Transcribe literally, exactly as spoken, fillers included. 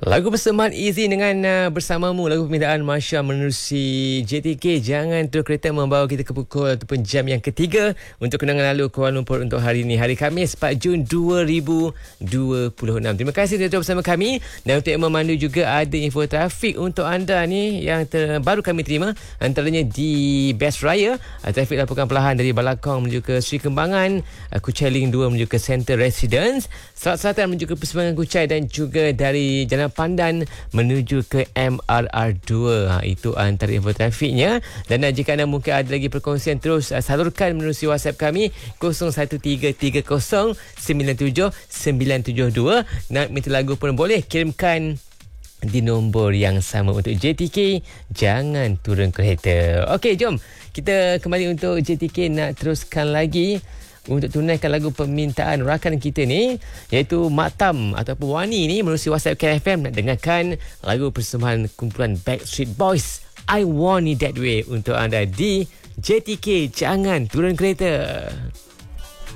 Lagu persembahan Easy dengan uh, Bersamamu, lagu permintaan Masya menerusi J T K. Jangan Turun Kereta membawa kita ke pukul ataupun jam yang ketiga untuk kenangan lalu Kuala Lumpur untuk hari ini, hari Khamis empat Jun dua ribu dua puluh enam. Terima kasih telah bersama kami, dan untuk yang memandu juga ada info trafik untuk anda ni yang ter- baru kami terima, antaranya di Best Raya, uh, trafik laporkan perlahan dari Balakong menuju ke Sri Kembangan, uh, Kuchai Link dua menuju ke Center Residence, Selat Selatan menuju ke Persimpangan Kuchai, dan juga dari Jalan Pandan menuju ke M R R dua. Ha, itu antara info trafiknya. Dan uh, jika anda mungkin ada lagi perkongsian, terus uh, salurkan menerusi WhatsApp kami kosong satu tiga tiga kosong sembilan tujuh sembilan tujuh dua. Nak minta lagu pun boleh, kirimkan di nombor yang sama untuk J T K. Jangan turun kereta. Okey, jom kita kembali untuk J T K nak teruskan lagi untuk tunaikan lagu permintaan rakan kita ni, iaitu Maktam ataupun Wani ni menerusi WhatsApp K F M nak dengarkan lagu persembahan kumpulan Backstreet Boys, I Want It That Way untuk anda di J T K. Jangan turun kereta.